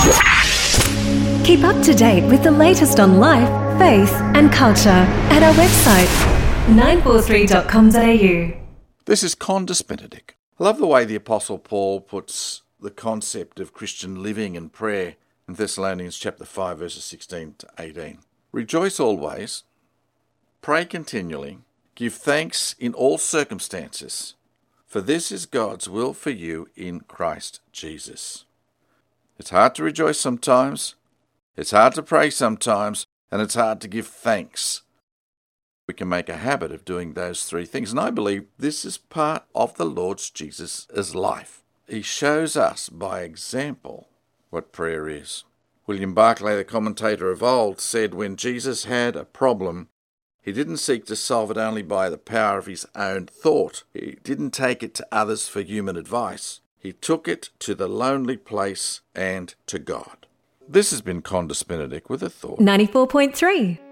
Keep up to date with the latest on life, faith and culture at our website 943.com.au. This is Condus Benedict. I love the way the Apostle Paul puts the concept of Christian living and prayer in Thessalonians chapter 5 verses 16 to 18. Rejoice always, pray continually, give thanks in all circumstances, for this is God's will for you in Christ Jesus. It's hard to rejoice sometimes, it's hard to pray sometimes, and it's hard to give thanks. We can make a habit of doing those three things, and I believe this is part of the Lord Jesus' life. He shows us by example what prayer is. William Barclay, the commentator of old, said when Jesus had a problem, he didn't seek to solve it only by the power of his own thought. He didn't take it to others for human advice. He took it to the lonely place and to God. This has been Condus Benedict with a thought. 94.3